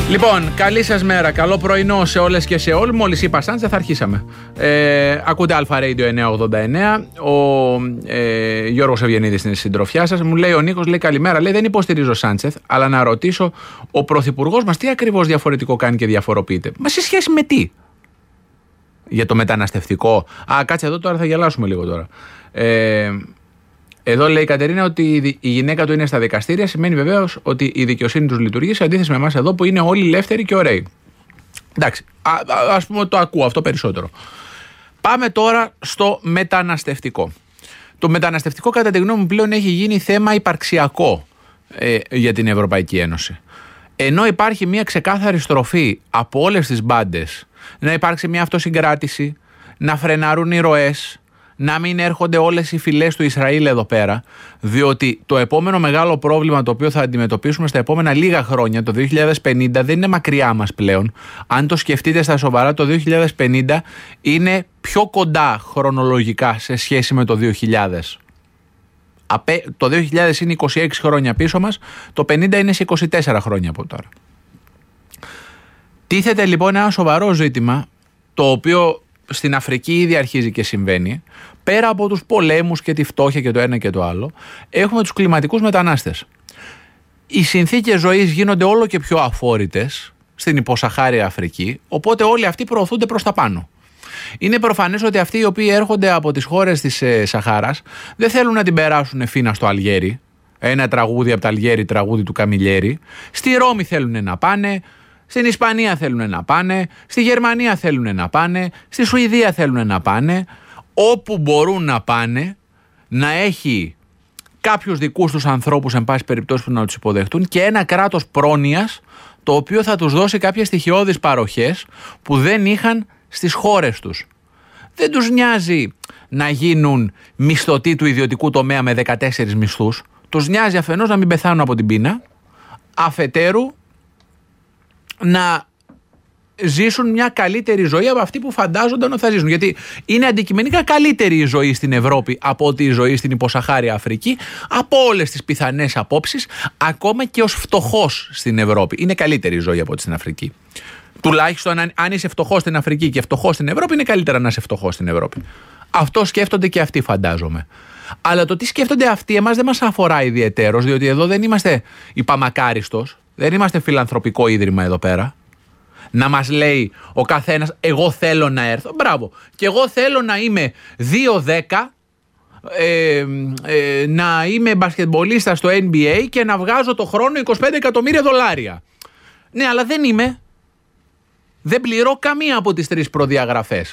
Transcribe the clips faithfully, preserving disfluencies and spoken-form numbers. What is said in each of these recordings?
Λοιπόν, καλή σας μέρα, καλό πρωινό σε όλες και σε όλους. Μόλις είπα Σάντσεθ, θα αρχίσαμε. Ε, ακούτε Αλφα Radio εννιακόσια ογδόντα εννέα. Ο ε, Γιώργος Ευγενίδης είναι συντροφιά σας. Μου λέει ο Νίκος, λέει καλημέρα. Λέει δεν υποστηρίζω Σάντσεθ, αλλά να ρωτήσω ο πρωθυπουργός μας τι ακριβώς διαφορετικό κάνει και διαφοροποιείται. Μα σε σχέση με τι? Για το μεταναστευτικό. Α, κάτσε εδώ τώρα, θα γελάσουμε λίγο τώρα. Ε, Εδώ λέει η Κατερίνα ότι η γυναίκα του είναι στα δικαστήρια. Σημαίνει βεβαίως ότι η δικαιοσύνη τους λειτουργεί σε αντίθεση με εμάς εδώ που είναι όλοι ελεύθεροι και ωραίοι. Εντάξει, α, α, ας πούμε το ακούω αυτό περισσότερο. Πάμε τώρα στο μεταναστευτικό. Το μεταναστευτικό κατά τη γνώμη μου πλέον έχει γίνει θέμα υπαρξιακό ε, για την Ευρωπαϊκή Ένωση. Ενώ υπάρχει μια ξεκάθαρη στροφή από όλες τις μπάντες να υπάρξει μια αυτοσυγκράτηση, να φρενάρουν οι ροές, να μην έρχονται όλες οι φυλές του Ισραήλ εδώ πέρα, διότι το επόμενο μεγάλο πρόβλημα το οποίο θα αντιμετωπίσουμε στα επόμενα λίγα χρόνια, το δύο χιλιάδες πενήντα, δεν είναι μακριά μας πλέον. Αν το σκεφτείτε στα σοβαρά, το δύο χιλιάδες πενήντα είναι πιο κοντά χρονολογικά σε σχέση με το δύο χιλιάδες. Το δύο χιλιάδες είναι είκοσι έξι χρόνια πίσω μας, το πενήντα είναι σε είκοσι τέσσερα χρόνια από τώρα. Τίθεται λοιπόν ένα σοβαρό ζήτημα, το οποίο στην Αφρική ήδη αρχίζει και συμβαίνει. Πέρα από τους πολέμους και τη φτώχεια και το ένα και το άλλο, έχουμε τους κλιματικούς μετανάστες. Οι συνθήκες ζωής γίνονται όλο και πιο αφόρητες στην υποσαχάρια Αφρική, οπότε όλοι αυτοί προωθούνται προς τα πάνω. Είναι προφανές ότι αυτοί οι οποίοι έρχονται από τις χώρες της ε, Σαχάρας δεν θέλουν να την περάσουν φίνα στο Αλγέρι, ένα τραγούδι από το Αλγέρι, τραγούδι του Καμιλιέρη. Στη Ρώμη θέλουν να πάνε, στην Ισπανία θέλουν να πάνε, στη Γερμανία θέλουν να πάνε, στη Σουηδία θέλουν να πάνε, όπου μπορούν να πάνε, να έχει κάποιους δικούς τους ανθρώπους εν πάση περιπτώσει που να τους υποδεχτούν και ένα κράτος πρόνοιας το οποίο θα τους δώσει κάποιες στοιχειώδεις παροχές που δεν είχαν στις χώρες τους. Δεν τους νοιάζει να γίνουν μισθωτοί του ιδιωτικού τομέα με δεκατέσσερις μισθούς. Τους νοιάζει αφενός να μην πεθάνουν από την πείνα, αφετέρου να ζήσουν μια καλύτερη ζωή από αυτή που φαντάζονταν ότι θα ζήσουν. Γιατί είναι αντικειμενικά καλύτερη η ζωή στην Ευρώπη από ότι η ζωή στην υποσαχάρια Αφρική, από όλες τις πιθανές απόψεις, ακόμα και ως φτωχός στην Ευρώπη. Είναι καλύτερη η ζωή από ό,τι στην Αφρική. Τουλάχιστον αν, αν είσαι φτωχός στην Αφρική και φτωχός στην Ευρώπη, είναι καλύτερα να είσαι φτωχός στην Ευρώπη. Αυτό σκέφτονται και αυτοί, φαντάζομαι. Αλλά το τι σκέφτονται αυτοί εμάς δεν μας αφορά ιδιαιτέρως, διότι εδώ δεν είμαστε υπαμακάριστος, δεν είμαστε φιλανθρωπικό ίδρυμα εδώ πέρα. Να μας λέει ο καθένας, εγώ θέλω να έρθω. Μπράβο. Και εγώ θέλω να είμαι δύο δέκα, ε, ε, να είμαι μπασκετμπολίστα στο N B A και να βγάζω το χρόνο είκοσι πέντε εκατομμύρια δολάρια. Ναι, αλλά δεν είμαι. Δεν πληρώ καμία από τις τρεις προδιαγραφές.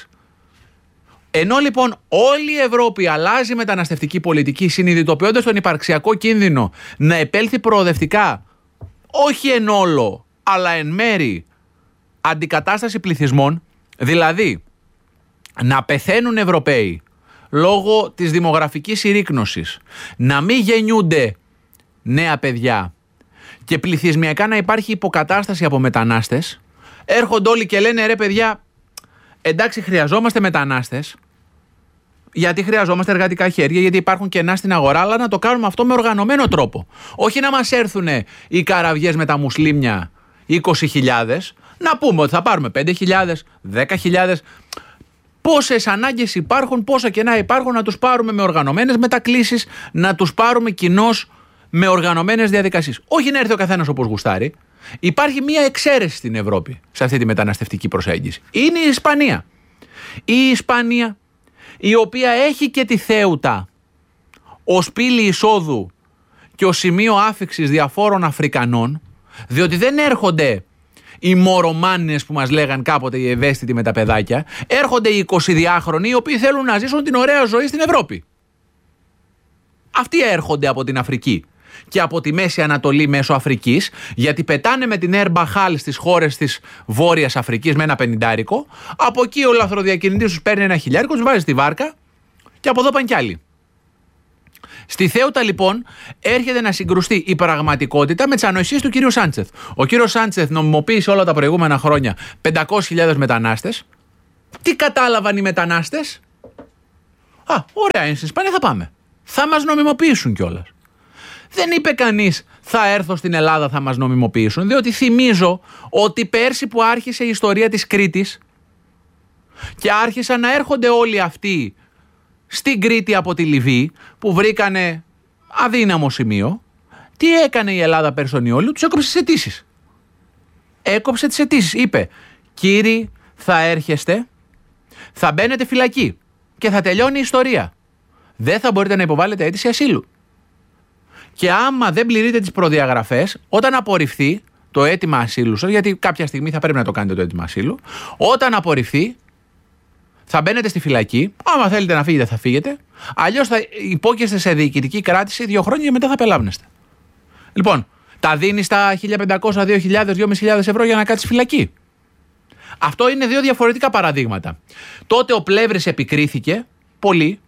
Ενώ λοιπόν όλη η Ευρώπη αλλάζει μεταναστευτική πολιτική, συνειδητοποιώντας τον υπαρξιακό κίνδυνο να επέλθει προοδευτικά, όχι εν όλο, αλλά εν μέρη, αντικατάσταση πληθυσμών, δηλαδή να πεθαίνουν Ευρωπαίοι λόγω της δημογραφικής συρρίκνωσης, να μην γεννιούνται νέα παιδιά και πληθυσμιακά να υπάρχει υποκατάσταση από μετανάστες, έρχονται όλοι και λένε ρε παιδιά, εντάξει χρειαζόμαστε μετανάστες, γιατί χρειαζόμαστε εργατικά χέρια, γιατί υπάρχουν κενά στην αγορά, αλλά να το κάνουμε αυτό με οργανωμένο τρόπο. Όχι να μας έρθουν οι καραβιές με τα μουσλίμια είκοσι χιλιάδες, να πούμε ότι θα πάρουμε πέντε χιλιάδες, δέκα χιλιάδες. Πόσες ανάγκες υπάρχουν, πόσα κενά υπάρχουν, να τους πάρουμε με οργανωμένες μετακλήσεις, να τους πάρουμε κοινώς με οργανωμένες διαδικασίες. Όχι να έρθει ο καθένας όπως γουστάρει. Υπάρχει μία εξαίρεση στην Ευρώπη σε αυτή τη μεταναστευτική προσέγγιση. Είναι η Ισπανία. Η Ισπανία, η οποία έχει και τη Θέουτα ως πύλη εισόδου και ως σημείο άφιξης διαφόρων Αφρικανών, διότι δεν έρχονται οι μωρομάνες που μας λέγαν κάποτε οι ευαίσθητοι με τα παιδάκια, έρχονται οι εικοσιδιάχρονοι οι οποίοι θέλουν να ζήσουν την ωραία ζωή στην Ευρώπη. Αυτοί έρχονται από την Αφρική και από τη Μέση Ανατολή μέσω Αφρικής, γιατί πετάνε με την Air Bahal στις χώρες της Βόρειας Αφρικής με ένα πενηντάρικο, από εκεί ο λαθροδιακινητής τους παίρνει ένα χιλιάρικο, τους βάζει στη βάρκα και από εδώ πάνε κι άλλοι. Στη Θέουτα λοιπόν έρχεται να συγκρουστεί η πραγματικότητα με τις ανοησίες του κύριου Σάντσεθ. Ο κύριος Σάντσεθ νομιμοποίησε όλα τα προηγούμενα χρόνια πεντακόσιες χιλιάδες μετανάστες. Τι κατάλαβαν οι μετανάστες? Α, ωραία, είναι στην Ισπανία, θα πάμε. Θα μας νομιμοποιήσουν κιόλας. Δεν είπε κανείς θα έρθω στην Ελλάδα, θα μας νομιμοποιήσουν, διότι θυμίζω ότι πέρσι που άρχισε η ιστορία της Κρήτης και άρχισαν να έρχονται όλοι αυτοί στην Κρήτη από τη Λιβύη που βρήκανε αδύναμο σημείο, τι έκανε η Ελλάδα Περσονιόλου? Τους έκοψε τις αιτήσεις. Έκοψε τις αιτήσεις. Είπε, κύριοι, θα έρχεστε, θα μπαίνετε φυλακή και θα τελειώνει η ιστορία. Δεν θα μπορείτε να υποβάλλετε αίτηση ασύλου. Και άμα δεν πληρείτε τις προδιαγραφές, όταν απορριφθεί το αίτημα ασύλου σας, γιατί κάποια στιγμή θα πρέπει να το κάνετε το αίτημα ασύλου, όταν απορριφθεί, θα μπαίνετε στη φυλακή. Άμα θέλετε να φύγετε, θα φύγετε. Αλλιώς θα υπόκεστε σε διοικητική κράτηση δύο χρόνια και μετά θα πελάβνεστε. Λοιπόν, τα δίνεις τα χίλια πεντακόσια, δύο χιλιάδες, δύο χιλιάδες πεντακόσια ευρώ για να κάτσεις φυλακή. Αυτό είναι δύο διαφορετικά παραδείγματα. Τότε ο Πλεύρης επικρίθηκε πολύ.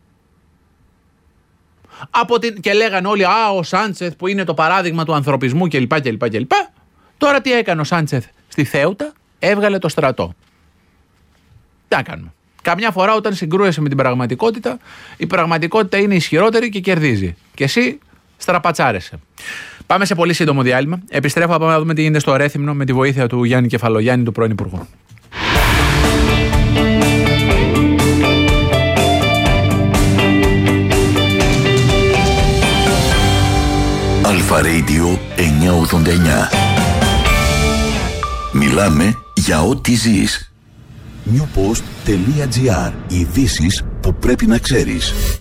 Από την... Και λέγανε όλοι, α, ο Σάντσεθ που είναι το παράδειγμα του ανθρωπισμού κλπ. κλπ, κλπ. Τώρα τι έκανε ο Σάντσεθ στη Θέουτα? Έβγαλε το στρατό. Τι να κάνουμε. Καμιά φορά όταν συγκρούεσαι με την πραγματικότητα, η πραγματικότητα είναι ισχυρότερη και κερδίζει. Και εσύ στραπατσάρεσαι. Πάμε σε πολύ σύντομο διάλειμμα. Επιστρέφω, πάμε να δούμε τι γίνεται στο Ρέθυμνο με τη βοήθεια του Γιάννη Κεφαλογιάννη, του πρώην Υπουργού. Αλφα Radio εννιακόσια ογδόντα εννιά. Μιλάμε για ό,τι ζεις. newpost.gr. Ειδήσεις που πρέπει να ξέρεις.